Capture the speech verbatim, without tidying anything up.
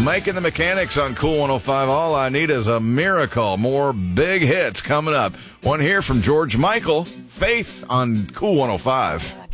Mike and the Mechanics on Cool one oh five. All I Need Is a Miracle. More big hits coming up. One here from George Michael, Faith on Cool one oh five.